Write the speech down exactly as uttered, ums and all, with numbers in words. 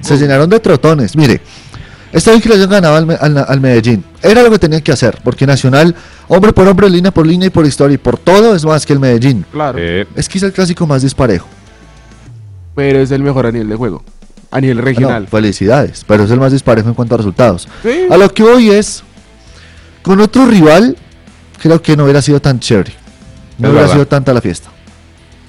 Se llenaron de trotones. Mire, está bien que le hayan ganado al, al, al Medellín. Era lo que tenían que hacer, porque Nacional, hombre por hombre, línea por línea y por historia y por todo, es más que el Medellín. Claro. Eh, Es quizá el clásico más disparejo. Pero es el mejor a nivel de juego. A nivel regional. No, felicidades, pero es el más disparejo en cuanto a resultados. Sí. A lo que voy es, con otro rival, creo que no hubiera sido tan chévere. No Es hubiera verdad. sido tanta la fiesta.